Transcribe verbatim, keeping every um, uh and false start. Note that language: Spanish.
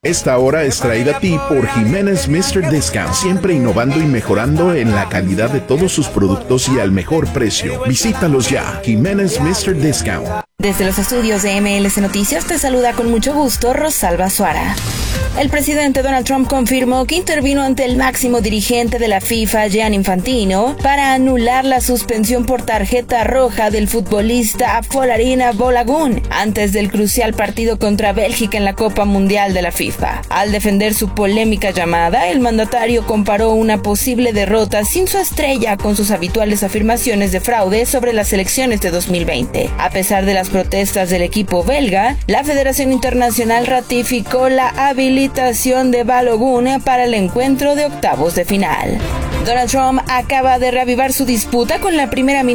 Esta hora es traída a ti por Jiménez míster Discount, siempre innovando y mejorando en la calidad de todos sus productos y al mejor precio. Visítalos ya, Jiménez míster Discount. Desde los estudios de M L C Noticias te saluda con mucho gusto Rosalba Suara. El presidente Donald Trump confirmó que intervino ante el máximo dirigente de la FIFA, Gianni Infantino, para anular la suspensión por tarjeta roja del futbolista Folarin Balogun antes del crucial partido contra Bélgica en la Copa Mundial de la FIFA. Al defender su polémica llamada, el mandatario comparó una posible derrota sin su estrella con sus habituales afirmaciones de fraude sobre las elecciones de dos mil veinte. A pesar de las protestas del equipo belga, la Federación Internacional ratificó la habilitación de Balogun para el encuentro de octavos de final. Donald Trump acaba de reavivar su disputa con la primera ministra